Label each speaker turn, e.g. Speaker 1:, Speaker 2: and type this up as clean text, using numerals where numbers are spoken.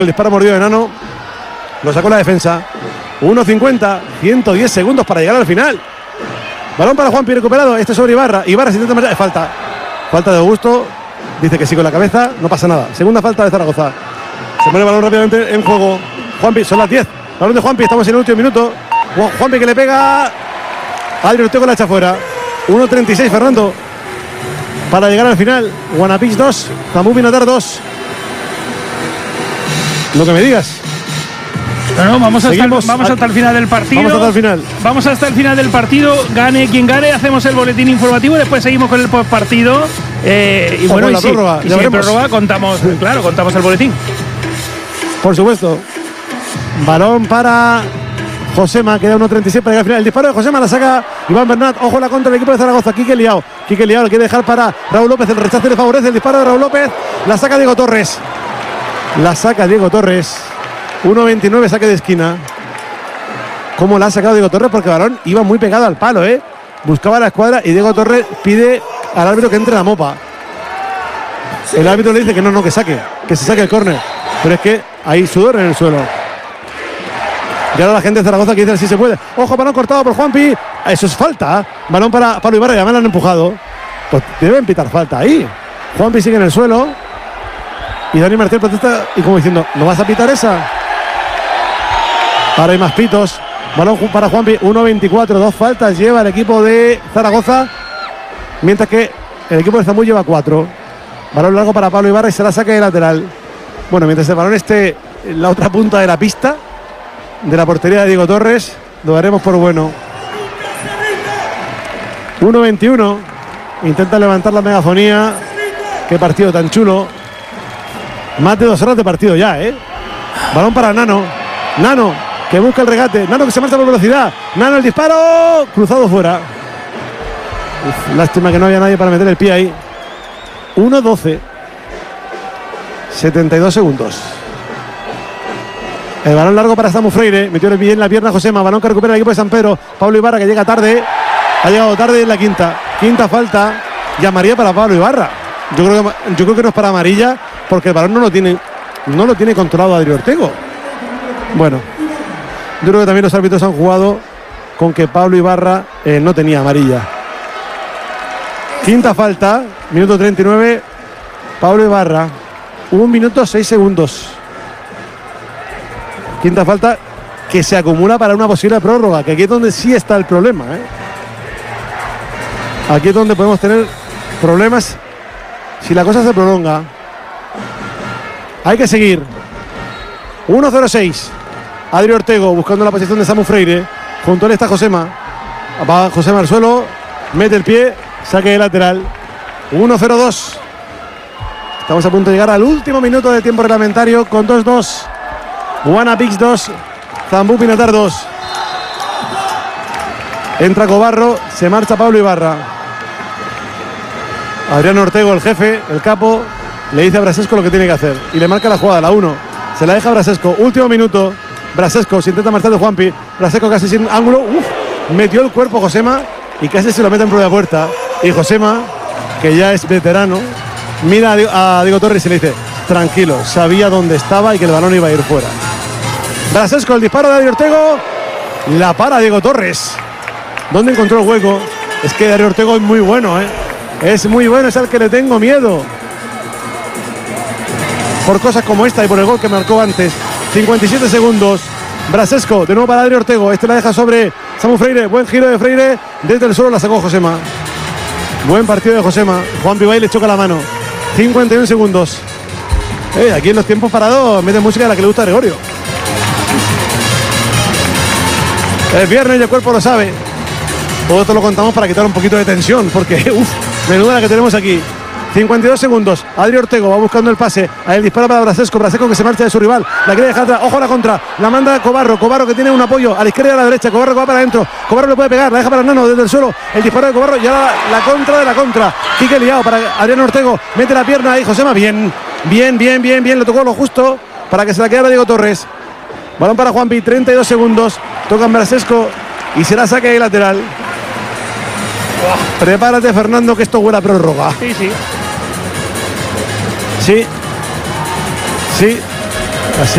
Speaker 1: El disparo mordido de Nano. Lo sacó la defensa. 1.50, 110 segundos para llegar al final. Balón para Juanpi recuperado. Este sobre Ibarra. Ibarra se intenta marchar. Falta. Falta de Augusto. Dice que sí con la cabeza. No pasa nada. Segunda falta de Zaragoza. Se pone el balón rápidamente en juego. Juanpi, son las 10. Balón de Juanpi. Estamos en el último minuto. Juanpi que le pega. Adri Ortego la echa fuera. 1.36, Fernando. Para llegar al final. Guanapix 2. Zambú Pinatar 2. Lo que me digas.
Speaker 2: No, vamos hasta el final del partido.
Speaker 1: Vamos hasta el final.
Speaker 2: Vamos hasta el final del partido. Gane quien gane. Hacemos el boletín informativo. Después seguimos con el postpartido. Y bueno, y si hay prórroga, contamos el boletín.
Speaker 1: Por supuesto. Balón para Josema. Queda 1.36 para llegar al final. El disparo de Josema la saca Iván Bernat. Ojo la contra del equipo de Zaragoza. Quique Liao. Quique Liao le quiere dejar para Raúl López. El rechazo le favorece. El disparo de Raúl López. La saca Diego Torres. 1.29, saque de esquina. ¿Cómo la ha sacado Diego Torres? Porque el balón iba muy pegado al palo, ¿eh? Buscaba la escuadra y Diego Torres pide al árbitro que entre la mopa. El árbitro le dice que no, que se saque el córner. Pero es que hay sudor en el suelo. Y ahora la gente de Zaragoza que dice si se puede. Ojo, balón cortado por Juanpi. Eso es falta. Balón para Pablo Ibarra, ya me lo han empujado. Pues deben pitar falta ahí. Juanpi sigue en el suelo. Y Dani Martín protesta y como diciendo, ¿no vas a pitar esa? Ahora hay más pitos. Balón para Juanpi, 1.24, 2 faltas lleva el equipo de Zaragoza, mientras que el equipo de Zambú lleva 4. Balón largo para Pablo Ibarra y será saque de lateral. Bueno, mientras el balón esté en la otra punta de la pista, de la portería de Diego Torres, lo daremos por bueno. 1.21, intenta levantar la megafonía. Qué partido tan chulo. Más de 2 horas de partido ya, ¿eh? Balón para Nano. Nano, que busca el regate. Nano que se marcha por velocidad. Nano el disparo. Cruzado fuera. Uf, lástima que no había nadie para meter el pie ahí. 1.12. 72 segundos. El balón largo para Samu Freire. Metió el pie en la pierna Josema. Balón que recupera el equipo de San Pedro. Pablo Ibarra que llega tarde. Ha llegado tarde en la quinta. Quinta falta. Llamaría para Pablo Ibarra. Yo creo que no es para amarilla, porque el balón no lo tiene controlado Adri Ortego. Bueno, yo creo que también los árbitros han jugado con que Pablo Ibarra no tenía amarilla. Quinta falta, minuto 39, Pablo Ibarra, 1 minuto 6 segundos. Quinta falta que se acumula para una posible prórroga, que aquí es donde sí está el problema, ¿eh? Aquí es donde podemos tener problemas si la cosa se prolonga. Hay que seguir. 1.06. Adri Ortego buscando la posición de Samu Freire. Junto a él está Josema. Va Josema al suelo. Mete el pie. Saque de lateral. 1.02. Estamos a punto de llegar al último minuto de tiempo reglamentario con 2-2. Guanapix 2. Zambú Pinatar 2. Entra Cobarro. Se marcha Pablo Ibarra. Adriano Ortego, el jefe, el capo, le dice a Brasesco lo que tiene que hacer. Y le marca la jugada, la 1. Se la deja a Brasesco. Último minuto. Brasesco se intenta marchar de Juanpi. Brasesco casi sin ángulo. Metió el cuerpo Josema y casi se lo mete en propia puerta. Y Josema, que ya es veterano, mira a Diego Torres y le dice, tranquilo, sabía dónde estaba y que el balón iba a ir fuera. Brasesco, el disparo de Adri Ortego. La para Diego Torres. ¿Dónde encontró el hueco? Es que Adri Ortego es muy bueno, ¿eh? Es muy bueno, es al que le tengo miedo. Por cosas como esta y por el gol que marcó antes. 57 segundos. Brasesco, de nuevo para Adri Ortego. Este la deja sobre Samu Freire. Buen giro de Freire. Desde el suelo la sacó Josema. Buen partido de Josema. Juan Pibay le choca la mano. 51 segundos. Aquí en los tiempos parados mete música de la que le gusta a Gregorio. Es viernes y el cuerpo lo sabe. Todo esto lo contamos para quitar un poquito de tensión, porque menuda la que tenemos aquí. 52 segundos. Adri Ortego va buscando el pase. Ahí el disparo para Brasesco. Brasesco que se marcha de su rival. La quiere dejar atrás. Ojo a la contra. La manda Cobarro. Cobarro que tiene un apoyo a la izquierda y a la derecha. Cobarro que va para adentro. Cobarro le puede pegar. La deja para Nano desde el suelo. El disparo de Cobarro. Y ahora la contra de la contra. Quique liado para Adriano Ortego. Mete la pierna ahí Josema. Bien. Le tocó lo justo para que se la quedara Diego Torres. Balón para Juanpi. 32 segundos. Tocan Brasesco. Y será saque de lateral. Prepárate, Fernando, que esto huele a prórroga.
Speaker 2: Sí.
Speaker 1: Así